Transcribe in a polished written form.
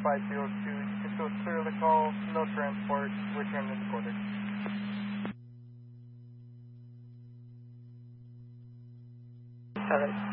502. You can still clear the call, no transport, return to the quarter. Alright.